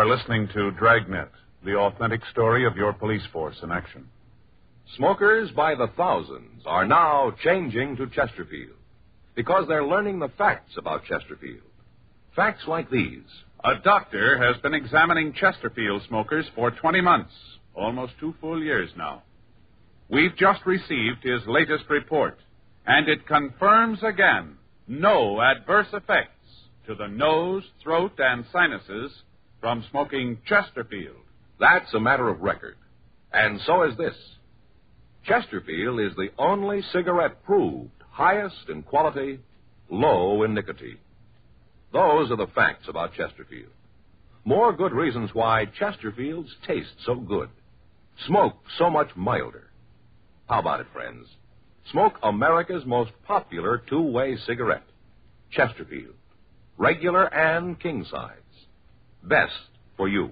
are listening to Dragnet, the authentic story of your police force in action. Smokers by the thousands are now changing to Chesterfield because they're learning the facts about Chesterfield. Facts like these. A doctor has been examining Chesterfield smokers for 20 months, almost 2 full years now. We've just received his latest report, and it confirms again no adverse effects to the nose, throat, and sinuses from smoking Chesterfield. That's a matter of record. And so is this. Chesterfield is the only cigarette proved highest in quality, low in nicotine. Those are the facts about Chesterfield. More good reasons why Chesterfields taste so good, smoke so much milder. How about it, friends? Smoke America's most popular two-way cigarette, Chesterfield. Regular and king size. Best for you.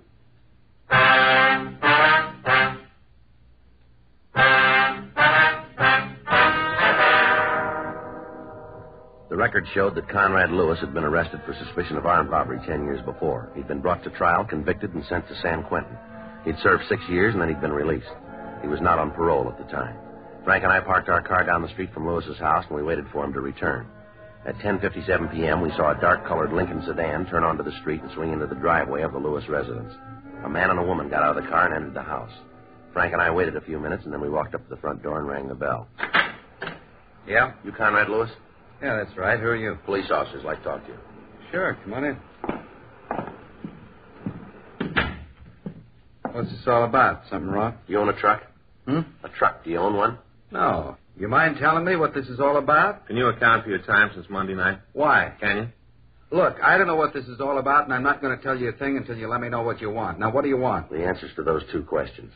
The record showed that Conrad Lewis had been arrested for suspicion of armed robbery 10 years before. He'd been brought to trial, convicted, and sent to San Quentin. He'd served 6 years, and then he'd been released. He was not on parole at the time. Frank and I parked our car down the street from Lewis's house, and we waited for him to return. At 10:57 p.m., we saw a dark-colored Lincoln sedan turn onto the street and swing into the driveway of the Lewis residence. A man and a woman got out of the car and entered the house. Frank and I waited a few minutes, and then we walked up to the front door and rang the bell. Yeah? You Conrad Lewis? Yeah, that's right. Who are you? Police officers like to talk to you. Sure, come on in. What's this all about? Something wrong? You own a truck? A truck. Do you own one? No. You mind telling me what this is all about? Can you account for your time since Monday night? Why? Can you? Look, I don't know what this is all about, and I'm not going to tell you a thing until you let me know what you want. Now, what do you want? The answers to those 2 questions.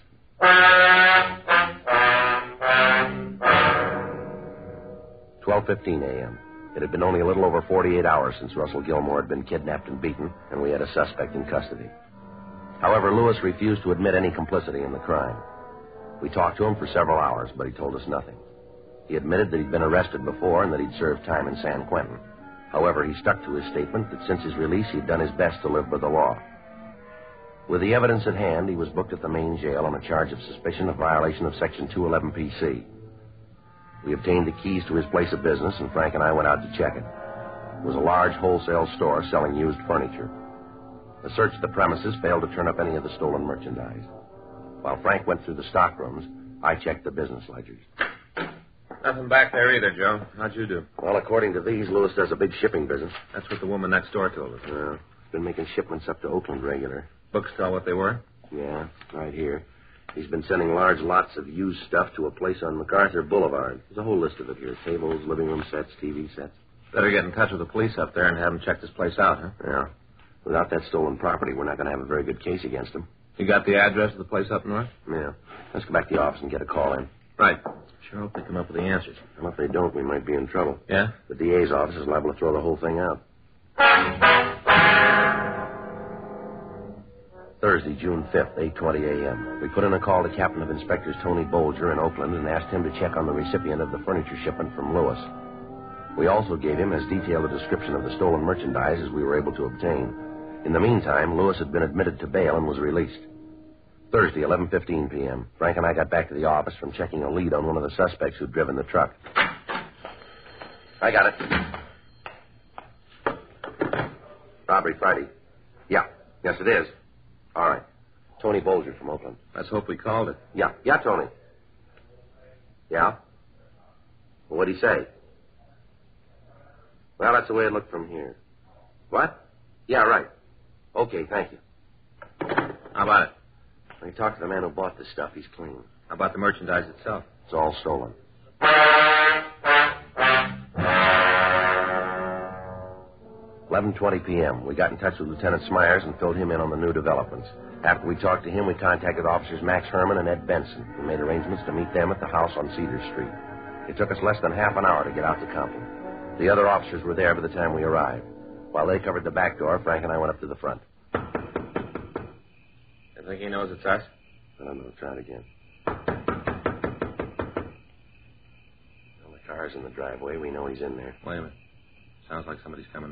12:15 a.m. It had been only a little over 48 hours since Russell Gilmore had been kidnapped and beaten, and we had a suspect in custody. However, Lewis refused to admit any complicity in the crime. We talked to him for several hours, but he told us nothing. He admitted that he'd been arrested before and that he'd served time in San Quentin. However, he stuck to his statement that since his release, he'd done his best to live by the law. With the evidence at hand, he was booked at the main jail on a charge of suspicion of violation of Section 211 PC. We obtained the keys to his place of business, and Frank and I went out to check it. It was a large wholesale store selling used furniture. A search of the premises failed to turn up any of the stolen merchandise. While Frank went through the stock rooms, I checked the business ledgers. Nothing back there either, Joe. How'd you do? Well, according to these, Lewis does a big shipping business. That's what the woman next door told us. He's been making shipments up to Oakland regular. Books tell what they were? Yeah, right here. He's been sending large lots of used stuff to a place on MacArthur Boulevard. There's a whole list of it here. Tables, living room sets, TV sets. Better get in touch with the police up there and have them check this place out, huh? Yeah. Without that stolen property, we're not going to have a very good case against him. You got the address of the place up north? Yeah. Let's go back to the office and get a call in. Right. Sure hope they come up with the answers. Well, if they don't, we might be in trouble. Yeah? The DA's office is liable to throw the whole thing out. Thursday, June 5th, 8:20 a.m. We put in a call to Captain of Inspectors Tony Bolger in Oakland and asked him to check on the recipient of the furniture shipment from Lewis. We also gave him as detailed a description of the stolen merchandise as we were able to obtain. In the meantime, Lewis had been admitted to bail and was released. Thursday, 11:15 p.m. Frank and I got back to the office from checking a lead on one of the suspects who'd driven the truck. I got it. Robbery Friday. Yeah. Yes, it is. All right. Tony Bolger from Oakland. Let's hope we called it. Yeah. Yeah, Tony. Yeah? Well, what'd he say? Well, that's the way it looked from here. What? Yeah, right. Okay, thank you. How about it? When you talk to the man who bought this stuff, he's clean. How about the merchandise itself? It's all stolen. 11:20 p.m. We got in touch with Lieutenant Smyers and filled him in on the new developments. After we talked to him, we contacted Officers Max Herman and Ed Benson. We made arrangements to meet them at the house on Cedar Street. It took us less than half an hour to get out to Compton. The other officers were there by the time we arrived. While they covered the back door, Frank and I went up to the front. You think he knows it's us? I don't know. Try it again. Well, the car's in the driveway. We know he's in there. Wait a minute. Sounds like somebody's coming